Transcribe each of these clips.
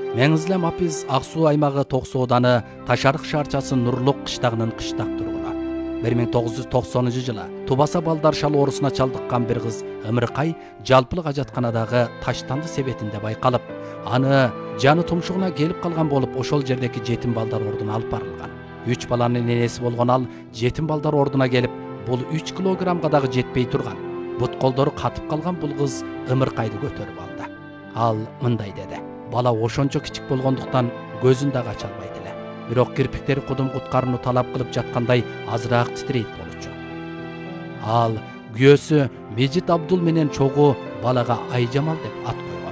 Меңизлем Апиз Ак Суу аймагы Токсоо ауданы Ташарык шаарчасы Нурлук кыштагынын кыштак тургуну. 1990 жылы Тубаса балдар шал оорусуна чалдыккан бир кыз Ымыркай жалпылык ажатканадагы таштанды себетинде байкалып, аны жаны тумшугуна келип калган болуп, ошол жердеги жетим балдар ордуна алып барылган. 3 баланын энеси болгон ал жетим балдар ордуна келип, бул 3 килограммга дагы жетпей турган. Бут колдору катып калган бул кыз Ымыркайды көтөрүп алды. Ал мындай деди: бала ошончо кичик болгондуктан көзүн да ача албайт эле. Бирок кирпиктери кудум-кут карыны талап кылып жаткандай азыраак титрейт болчу. Ал күйөөсү Мejit Абдул менен чогуу балага Айжамал деп ат койгон.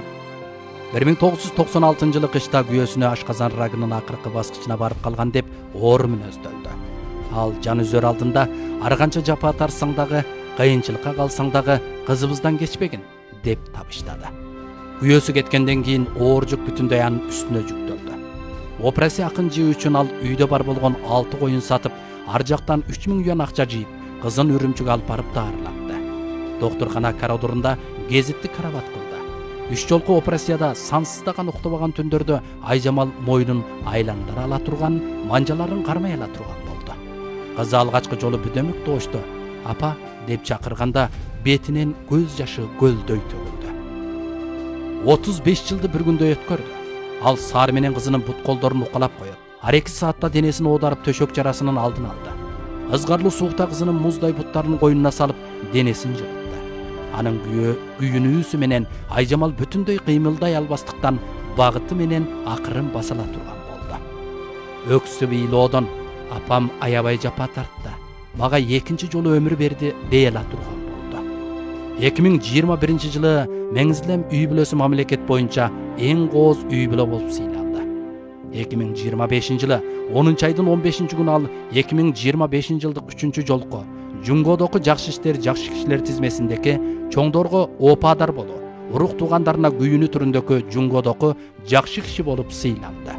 1996 жылы кышта күйөөсүнө ашказан рагынын акыркы баскычына барып калган деп оору мүнөздөлдү. Ал жан үзөр алдында ар канча жапа тарсаң дагы, кыйынчылыкка калсаң дагы кызыбыздан кечпегин деп табыштады. Күйөөсү кеткенден кийин оор жүк бүтүндөй анын үстүнө жүктөлдү. Операция акын жөө үчүн ал үйдө бар болгон 6 коюн сатып, ар жактан 3000 юан акча жыйып, кызын Үрүмчүгө алып барып даарылатты. Доктуркана коридорунда гезитти карабат кылды. 3 жолку операцияда сансыздаган уктабаган түндөрдө Айжамал мойнун айландыра ала турган, манжаларын кармай ала турган болду. Кызы алгачкы жолу бүдөмүк тоочту. Апа деп чакырганда бетинен көз жашы көлдөй төгүлдү. 35 жылды bir күндө өткөрдү. Ал сары менен кызынын бут колдорун укалап коюп, 2 саатта денесин оодарып төшөк жарасынын алдын алды. Ызгарлуу суукта кызынын муздай буттарын койнуна салып, денесин жылытты. Анын күйүнүүсү менен Айжамал бүтүндөй кыймылдай албастыктан багыты менен акырын басала турган болду. Өксүп ыйлоодон апам аябай жапа тартты. Мага экинчи жолу өмүр берди дей ала турган болду. 2021 жылы Меңизлем үй бүлөсү мамлекет боюнча эң кооз үй бүлө болуп сыйланды. 2025 жылы 10 айдын 15 күнү ал 2025 жылдык 3 жолку Жунгодогу жакшы кишилер тизмесиндеги чоңдорго опаадар болуу, урук туугандарына күйүнүү түрүндөгү Жунгодогу жакшы киши болуп сыйланды.